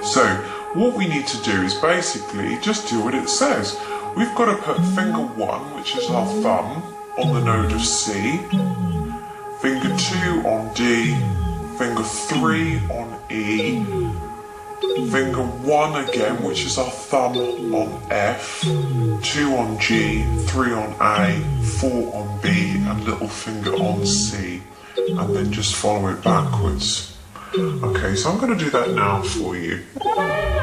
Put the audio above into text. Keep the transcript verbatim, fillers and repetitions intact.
So what we need to do is basically just do what it says. We've got to put finger one, which is our thumb, on the node of C, finger two on D, finger three on E, finger one again, which is our thumb, on F, two on G, three on A, four on B, and little finger on C, and then just follow it backwards. Okay, so I'm going to do that now for you.